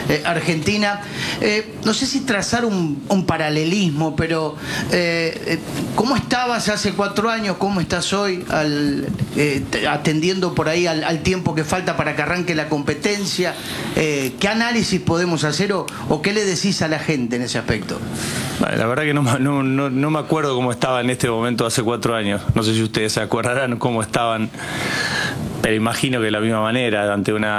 Argentina. No sé si trazar un paralelismo, pero ¿cómo estabas hace 4 años? ¿Cómo estás hoy atendiendo por ahí al tiempo que falta para que arranque la competencia? ¿Qué análisis podemos hacer o qué le decís a la gente en ese aspecto? La verdad que no me acuerdo cómo estaba en este momento hace 4 años. No sé si ustedes se acordarán cómo estaban, pero imagino que de la misma manera, ante un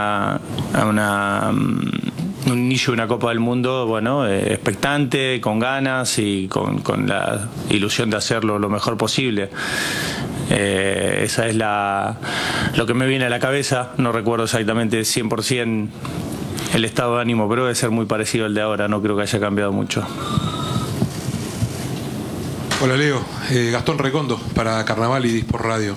inicio de una Copa del Mundo, bueno, expectante, con ganas y con la ilusión de hacerlo lo mejor posible. Esa es lo que me viene a la cabeza. No recuerdo exactamente 100% el estado de ánimo, pero debe ser muy parecido al de ahora. No creo que haya cambiado mucho. Hola Leo, Gastón Recondo para Carnaval y Dispor Radio.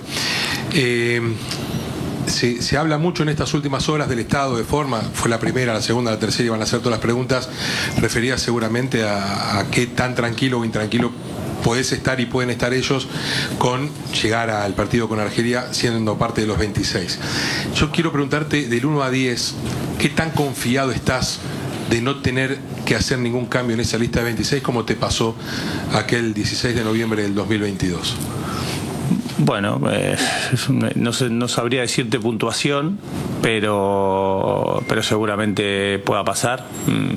Se habla mucho en estas últimas horas del estado de forma, fue la primera, la segunda, la tercera y van a hacer todas las preguntas referidas seguramente a qué tan tranquilo o intranquilo podés estar y pueden estar ellos con llegar al partido con Argelia siendo parte de los 26. Yo quiero preguntarte del 1 a 10, ¿qué tan confiado estás de no tener que hacer ningún cambio en esa lista de 26 como te pasó aquel 16 de noviembre del 2022? Bueno, no sabría decirte puntuación, pero seguramente pueda pasar.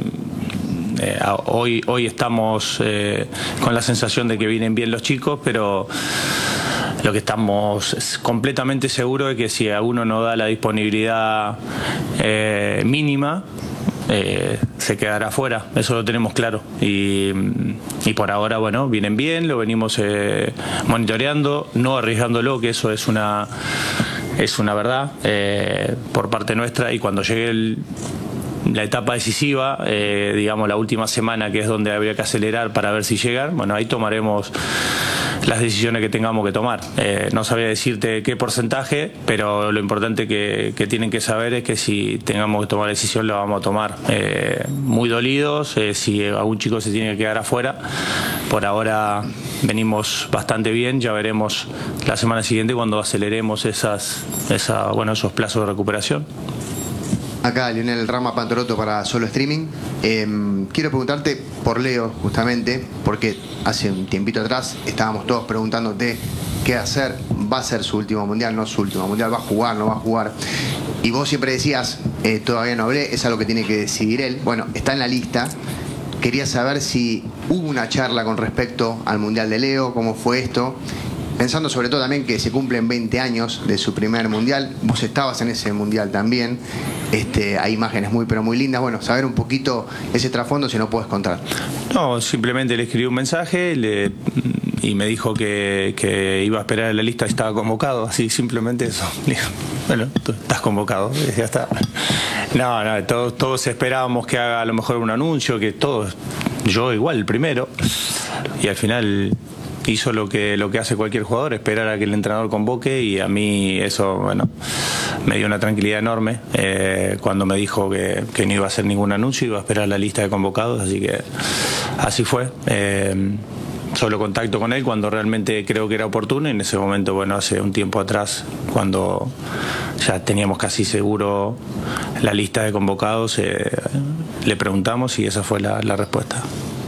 Hoy estamos con la sensación de que vienen bien los chicos, pero lo que estamos completamente seguros es que si a uno no da la disponibilidad mínima, se quedará fuera, eso lo tenemos claro y por ahora, bueno, vienen bien, lo venimos monitoreando, no arriesgándolo, que eso es una verdad por parte nuestra, y cuando llegue la etapa decisiva, digamos la última semana, que es donde habría que acelerar para ver si llegan, bueno, ahí tomaremos las decisiones que tengamos que tomar. No sabría decirte qué porcentaje, pero lo importante que tienen que saber es que si tengamos que tomar decisión, la vamos a tomar. Muy dolidos, si algún chico se tiene que quedar afuera. Por ahora venimos bastante bien, ya veremos la semana siguiente cuando aceleremos esos plazos de recuperación. Acá Lionel Rama Pantoroto para Solo Streaming. Quiero preguntarte por Leo, justamente, porque hace un tiempito atrás estábamos todos preguntándote qué hacer. Va a ser su último mundial, no su último mundial, va a jugar, no va a jugar. Y vos siempre decías, todavía no hablé, es algo que tiene que decidir él. Bueno, está en la lista. Quería saber si hubo una charla con respecto al mundial de Leo, cómo fue esto. Pensando sobre todo también que se cumplen 20 años de su primer mundial. Vos estabas en ese mundial también. Hay imágenes muy pero muy lindas. Bueno, saber un poquito ese trasfondo, si no puedes contar. No, simplemente le escribí un mensaje y me dijo que iba a esperar en la lista y estaba convocado. Así, simplemente eso. Bueno, tú estás convocado, ya está. No, todos esperábamos que haga a lo mejor un anuncio, que todos, yo igual, el primero. Y al final hizo lo que hace cualquier jugador, esperar a que el entrenador convoque, y a mí eso, bueno, me dio una tranquilidad enorme cuando me dijo que no iba a hacer ningún anuncio, iba a esperar la lista de convocados, así que así fue. Solo contacto con él cuando realmente creo que era oportuno, y en ese momento, bueno, hace un tiempo atrás, cuando ya teníamos casi seguro la lista de convocados, le preguntamos y esa fue la respuesta.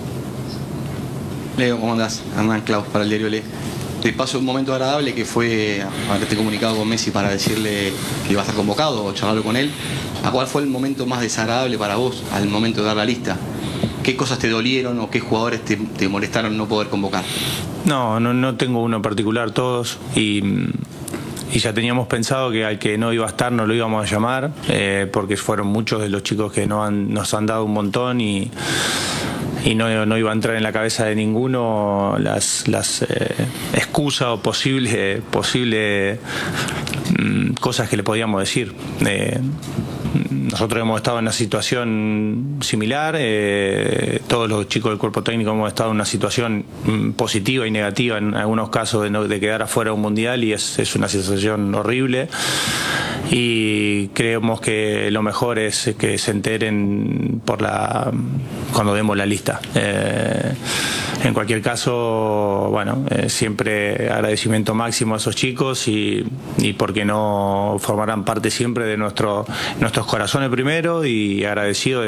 Leo, ¿cómo andás? Hernán Claus para el diario Le. Te paso un momento agradable que fue haberte comunicado con Messi para decirle que iba a estar convocado o charlarlo con él. ¿A cuál fue el momento más desagradable para vos al momento de dar la lista? ¿Qué cosas te dolieron o qué jugadores te molestaron no poder convocar? No tengo uno en particular, todos, y ya teníamos pensado que al que no iba a estar no lo íbamos a llamar, porque fueron muchos de los chicos que nos han dado un montón, y no iba a entrar en la cabeza de ninguno las excusas o posible cosas que le podíamos decir. Nosotros hemos estado en una situación similar, todos los chicos del cuerpo técnico hemos estado en una situación positiva y negativa en algunos casos de quedar afuera de un mundial, y es una sensación horrible, y creemos que lo mejor es que se enteren cuando demos la lista. En cualquier caso, bueno, siempre agradecimiento máximo a esos chicos, y porque no formarán parte siempre de nuestros corazones primero, y agradecido